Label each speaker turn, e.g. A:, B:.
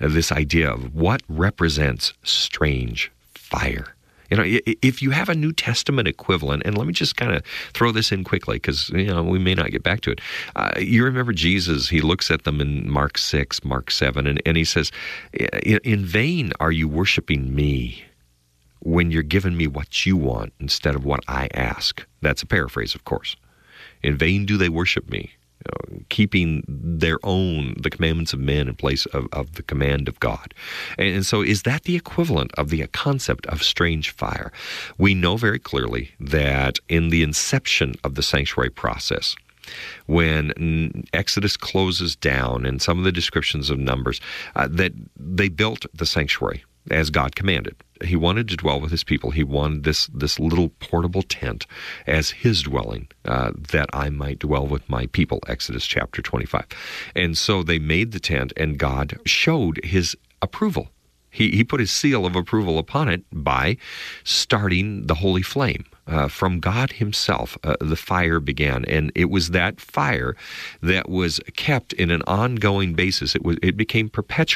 A: this idea of what represents strange fire. You know, if you have a New Testament equivalent, and let me just kind of throw this in quickly because, we may not get back to it. You remember Jesus, he looks at them in Mark 6, Mark 7, and he says, in vain are you worshiping me when you're giving me what you want instead of what I ask. That's a paraphrase, of course. In vain do they worship me, keeping the commandments of men in place of the command of God. And so is that the equivalent of the concept of strange fire? We know very clearly that in the inception of the sanctuary process, when Exodus closes down and some of the descriptions of Numbers, that they built the sanctuary as God commanded. He wanted to dwell with his people. He wanted this little portable tent as his dwelling, that I might dwell with my people, Exodus chapter 25. And so they made the tent, and God showed his approval. He put his seal of approval upon it by starting the holy flame. From God himself, the fire began, and it was that fire that was kept in an ongoing basis. It became perpetual.